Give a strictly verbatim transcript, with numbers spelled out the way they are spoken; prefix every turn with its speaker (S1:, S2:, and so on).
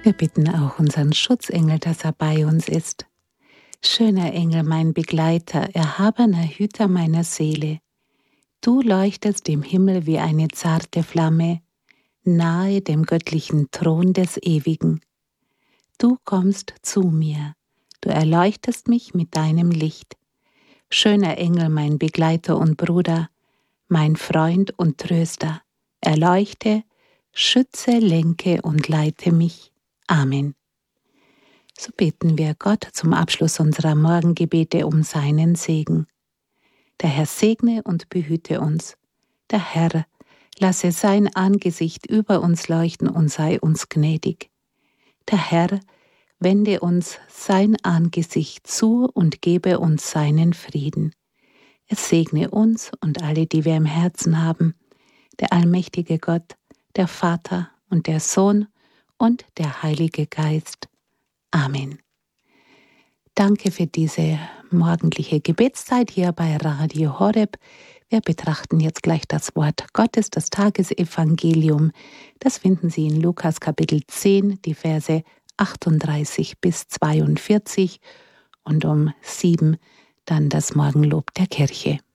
S1: Wir bitten auch unseren Schutzengel, dass er bei uns ist. Schöner Engel, mein Begleiter, erhabener Hüter meiner Seele, du leuchtest im Himmel wie eine zarte Flamme, nahe dem göttlichen Thron des Ewigen. Du kommst zu mir, du erleuchtest mich mit deinem Licht. Schöner Engel, mein Begleiter und Bruder, mein Freund und Tröster, erleuchte, schütze, lenke und leite mich. Amen. So beten wir Gott zum Abschluss unserer Morgengebete um seinen Segen. Der Herr segne und behüte uns. Der Herr lasse sein Angesicht über uns leuchten und sei uns gnädig. Der Herr wende uns sein Angesicht zu und gebe uns seinen Frieden. Es segne uns und alle, die wir im Herzen haben, der allmächtige Gott, der Vater und der Sohn und der Heilige Geist. Amen. Danke für diese morgendliche Gebetszeit hier bei Radio Horeb. Wir betrachten jetzt gleich das Wort Gottes, das Tagesevangelium. Das finden Sie in Lukas Kapitel zehn, die Verse achtunddreißig bis zweiundvierzig und um sieben dann das Morgenlob der Kirche.